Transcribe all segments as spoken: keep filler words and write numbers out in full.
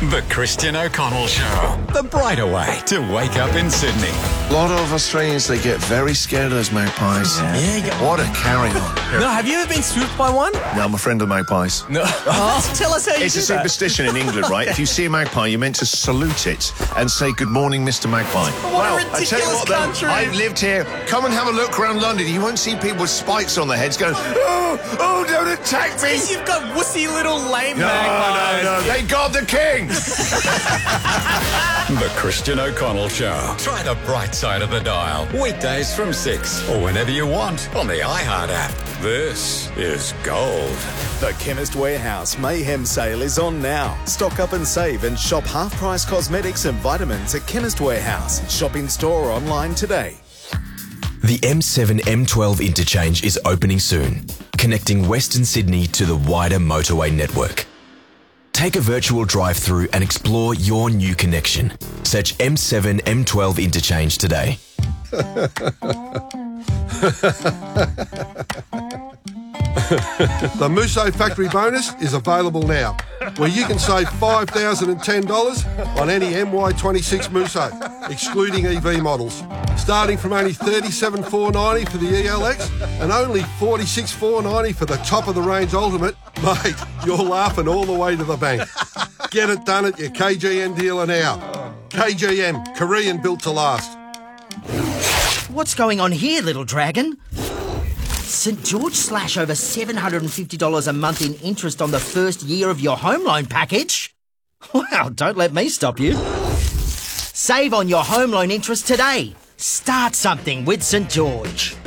The Christian O'Connell Show. The brighter way to wake up in Sydney. A lot of Australians, they get very scared of those magpies. Yeah. yeah. What a carry-on. No, have you ever been swooped by one? No, I'm a friend of magpies. No. Oh, tell us how you It's do a superstition in England, right? If you see a magpie, you're meant to salute it and say, good morning, Mister Magpie. What well, a ridiculous I tell you what, country. then, I've lived here. Come and have a look around London. You won't see people with spikes on their heads going, oh, oh, don't attack me. Because you've got wussy little lame No, magpies. no, no. Thank God the King. The Christian O'Connell Show. Try the bright side of the dial. Weekdays from six or whenever you want on the iHeart app. This is gold. The Chemist Warehouse Mayhem Sale is on now. Stock up and save and shop half-price cosmetics and vitamins at Chemist Warehouse. Shop in store or online today. The M seven M twelve interchange is opening soon, connecting Western Sydney to the wider motorway network. Take a virtual drive-through and explore your new connection. Search M seven M twelve interchange today. The Musso Factory Bonus is available now, where you can save five thousand ten dollars on any M Y twenty-six Musso, excluding E V models, starting from only thirty-seven thousand four hundred ninety dollars for the E L X and only forty-six thousand four hundred ninety dollars for the top-of-the-range Ultimate. Mate, you're laughing all the way to the bank. Get it done at your K G M dealer now. K G M, Korean built to last. What's going on here, little dragon? St George slash over seven hundred fifty dollars a month in interest on the first year of your home loan package? Well, don't let me stop you. Save on your home loan interest today. Start something with St George.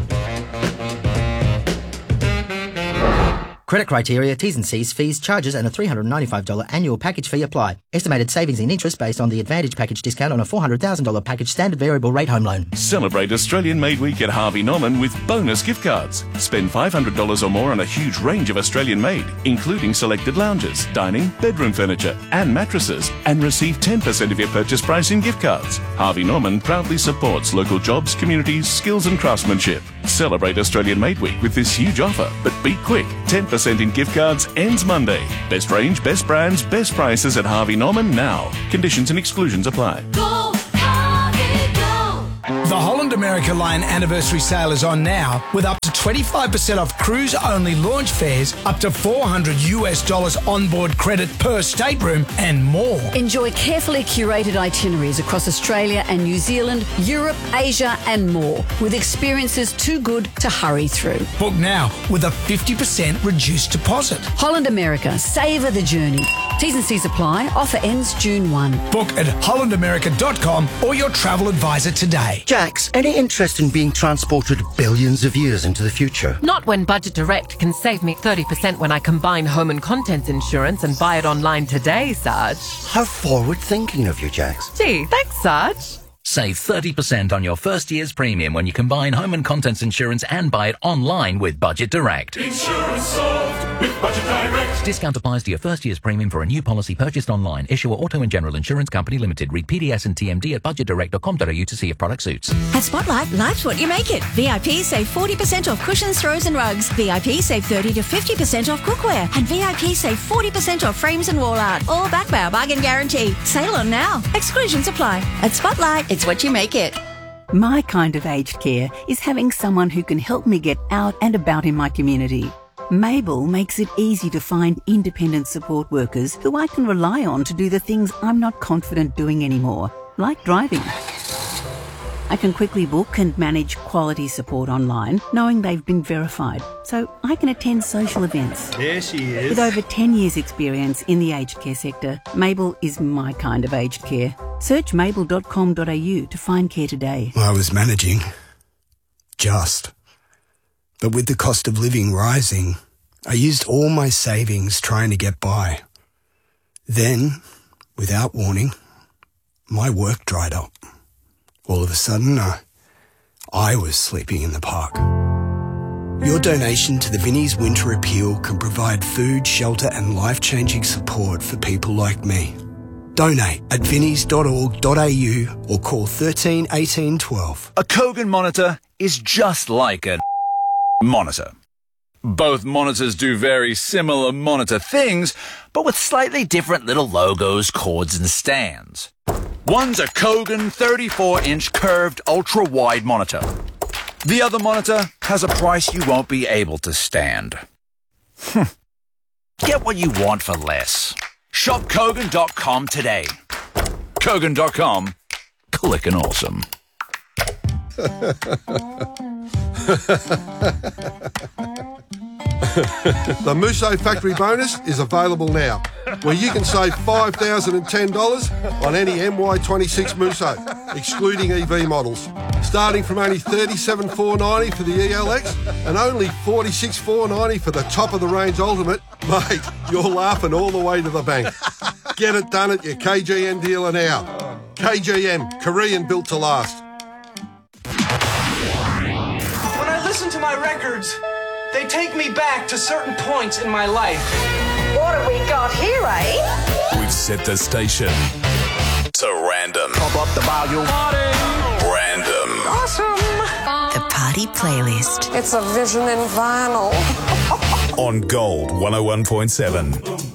Credit criteria, T's and C's, fees, charges and a three hundred ninety-five dollars annual package fee apply. Estimated savings in interest based on the Advantage package discount on a four hundred thousand dollars package standard variable rate home loan. Celebrate Australian Made Week at Harvey Norman with bonus gift cards. Spend five hundred dollars or more on a huge range of Australian made, including selected lounges, dining, bedroom furniture and mattresses, and receive ten percent of your purchase price in gift cards. Harvey Norman proudly supports local jobs, communities, skills and craftsmanship. Celebrate Australian Made Week with this huge offer, but be quick. ten percent in gift cards ends Monday. Best range, best brands, best prices at Harvey Norman now. Conditions and exclusions apply. Go, Harvey, go. The Holland America Line anniversary sale is on now with up to twenty-five percent off cruise-only launch fares, up to four hundred US dollars onboard credit per stateroom and more. Enjoy carefully curated itineraries across Australia and New Zealand, Europe, Asia and more, with experiences too good to hurry through. Book now with a fifty percent reduced deposit. Holland America, savour the journey. T's and C's apply. Offer ends June first. Book at holland america dot com or your travel advisor today. Jax, any interest in being transported billions of years into the future? Not when Budget Direct can save me thirty percent when I combine home and contents insurance and buy it online today, Sarge. How forward-thinking of you, Jax. Gee, thanks, Sarge. Save thirty percent on your first year's premium when you combine home and contents insurance and buy it online with Budget Direct. Insurance solved with Budget Direct. Discount applies to your first year's premium for a new policy purchased online. Issuer Auto and General Insurance Company Limited. Read P D S and T M D at budget direct dot com dot a u to see if product suits. At Spotlight, life's what you make it. V I P save forty percent off cushions, throws and rugs. V I P save thirty to fifty percent off cookware. And V I P save forty percent off frames and wall art. All backed by our bargain guarantee. Sale on now. Exclusions apply. At Spotlight, it's what you make it. My kind of aged care is having someone who can help me get out and about in my community. Mabel makes it easy to find independent support workers who I can rely on to do the things I'm not confident doing anymore, like driving. I can quickly book and manage quality support online, knowing they've been verified, so I can attend social events. There she is. With over ten years' experience in the aged care sector, Mabel is my kind of aged care. Search mabel dot com dot a u to find care today. I was managing. Just. But with the cost of living rising, I used all my savings trying to get by. Then, without warning, my work dried up. All of a sudden, uh, I was sleeping in the park. Your donation to the Vinnie's Winter Appeal can provide food, shelter and life-changing support for people like me. Donate at vinnies dot org dot a u or call thirteen eighteen twelve. A Kogan monitor is just like a monitor. Both monitors do very similar monitor things, but with slightly different little logos, cords and stands. One's a Kogan thirty-four inch curved ultra-wide monitor. The other monitor has a price you won't be able to stand. Get what you want for less. Shop Kogan dot com today. Kogan dot com. Clickin' awesome. The Musso Factory Bonus is available now, where you can save five thousand ten dollars on any M Y twenty-six Musso, excluding E V models, starting from only thirty-seven thousand four hundred ninety dollars for the E L X and only forty-six thousand four hundred ninety dollars for the top-of-the-range Ultimate. Mate, you're laughing all the way to the bank. Get it done at your K G M dealer now. K G M, Korean built to last. When I listen to my records, they take me back to certain points in my life. What have we got here, eh? We've set the station to random. Pump up the volume. Random. Awesome. The party playlist. It's a vision in vinyl. On Gold one oh one point seven.